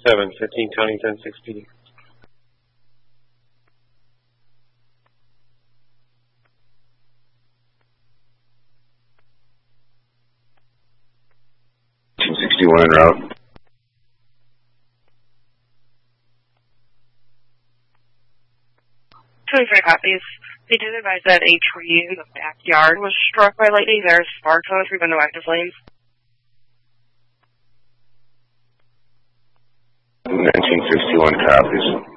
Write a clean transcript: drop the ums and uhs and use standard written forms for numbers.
715 County 10-6 PD. En route. 23 copies. They did advise that a tree in the backyard was struck by lightning. There's sparks on the tree, but no active flames. 1961 copies.